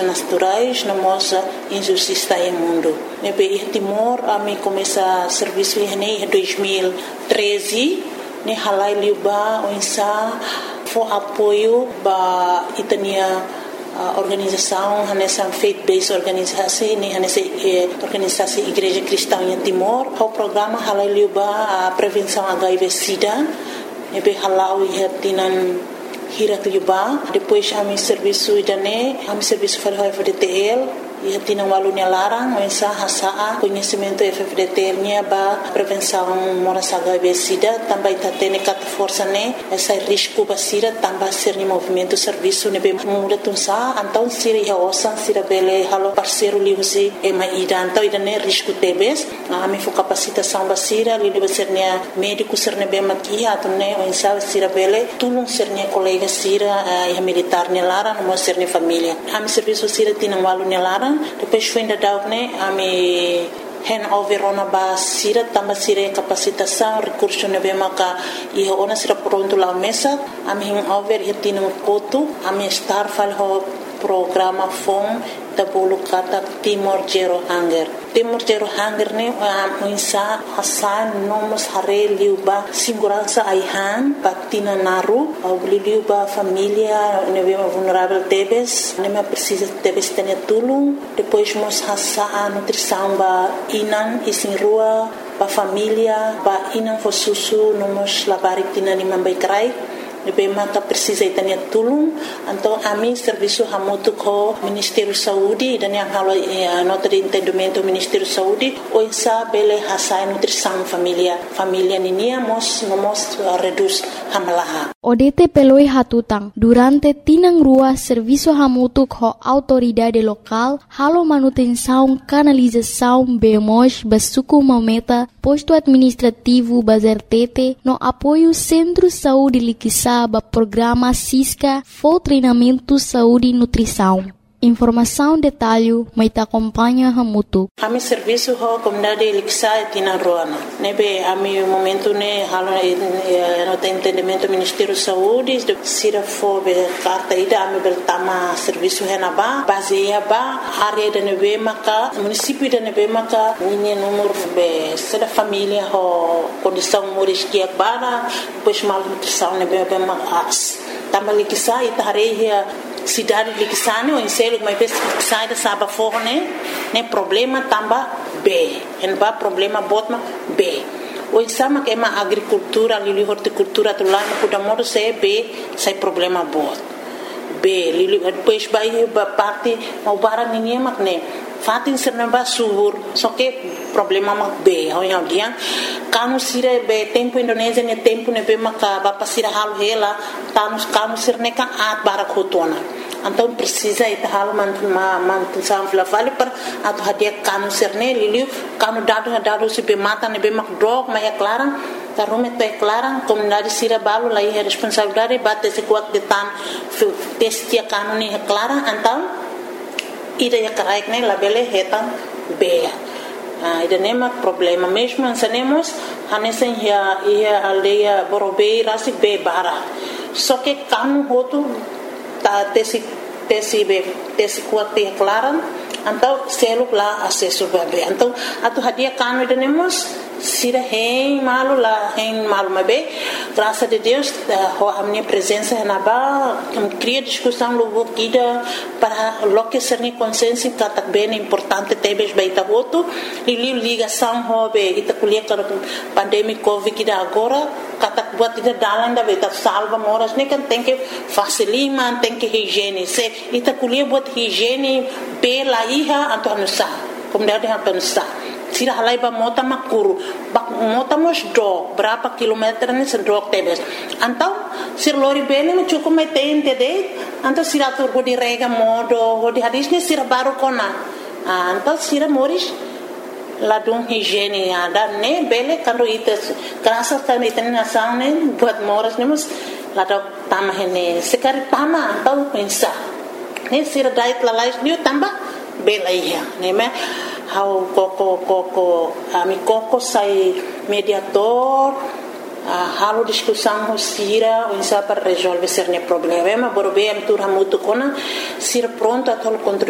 naturais na nossa injustiça no mundo. Nebe Timor, a mim começa serviço em 2013, ne halai liuba onsa for apoio ba itania organização nessa faith-based organização nessa organização Igreja Cristã em Timor. O programa halai liuba a prevenção HIV/SIDA, nebe halau ia tinan hirat liuba. Depois a mim serviço idane, a mim serviço para FDTL. Ia tinang walunya larang mensa hasaa conhecimento FFDT nya ba prevenção moras HIV/SIDA também tatene kat força ne essa risco basira também ser ni movimento serviço ne be muda tunsa então sira ya osan sira bele halo parceiro liusi ema ida então ida ne risco tebes a me fo capacitação basira li be ser ne médico ser ne be makia atune mensa sira bele tulung ser ne colega sira ya militar ne larang mo ser ne família a me serviço sira tinang walunya larang. Depois foi ainda dar a me handover ona ba sira tamba sira capacitação recurso ne be maka e ona sira pronto lá mesa a me handover e tinha kotu a me estar fal programa FOM da bolo kata Timor Zero Hunger. Timor Zero Hunger ne muinsa hasan nomos hare liuba segurança aihan patina naru au liuba família ne be vulnerável tebes ne me precisa tebes tene tulung depois mos hasa nutrição ba inan isin rua ba família ba inan fo susu nomos labarik tina ni mambai krai Nebe maka precisa itania tulung então a mim serviço hamutu ko Ministério Saúde dan yang halo nota de entendimento Ministério Saúde o insa bele hasai nutrição família ninia mos reduz hamalaha ODT peloi hatutang durante tinang rua serviço hamutu ko autoridade local halo manutenção canalização bemos basuku mameta posto administrativo bazertete no apoio Centro Saúde Liquissa programa SISCA for treinamento saúde e nutrição. Informação detalhe mai ta acompanha hamutu. Ami serviço ho comunidade Liquissa tina roana. Nebe ami momento ne halo no entendimento Ministério Saúde sira fo be carta ida ami beltama serviço henaba baseia ba área de nebe maka município de nebe maka ninha número be sira família ho condição moriskia bara depois malnutrição nebe be mas tamba Liquissa ita hareia cidade de Liquissane ou em selo mas sai da saba forne né problema tamba B en ba problema botma B o sama que ma agricultura ali horticultura tu lá no kudamodo se B sai problema bot B li depois vai ba parte o bara ninguém mak né fatin serna subur só que problema mak B ao dia kanu sire be tempo Indonesia ne tempo ne be maka ba pasira hal hela kanu sirne kan at bara khotona então precisa ita hal mantenção vale para atu hadia kanu sirne liliu kanu dado se be mata ne be mak drog mas é clara tarume to é clara comunidade sira balo lá é responsabilidade bate se kuat de tan testia kanu ni é clara então ida ya karaik ne labele hetan be ida nema problema mesmo ansanemos hanesen ia aldeia Borobei rasi be bara só que kanu hotu ta tesi kuat clara então selo lá acesso bebê então atu hadia kanu ida nemos sira hein malu mabe graças a Deus a minha presença na ba cria discussão logo kida para lokecer ni consciência que bem importante tebes baita voto e ligação hobe ita kuliah para pandemia covid kida agora katak buat ida dalan da beta salva moras ni kan tem que facilima tem que higiene se ita kuliah buat higiene pela iha atau nusa comunidade nusa sira halai ba mota makuru bak mota mos do berapa kilometer ni sedok tebes antau sir lori bene no cukup metente de antau sira tur go di rega modo go di hadis ni sira baru kona antau sira moris ladung higiene ada ne bele kando ites krasa kan iten nasan ne buat moras ne mus ladok tama hene sekari tama antau pensa ne sira dait lalais ni tambah bela ia ne me how koko ami koko sai mediador halo discussão sira o insa para resolver cerne problema borobem tur hamutu kona sir pronto a tol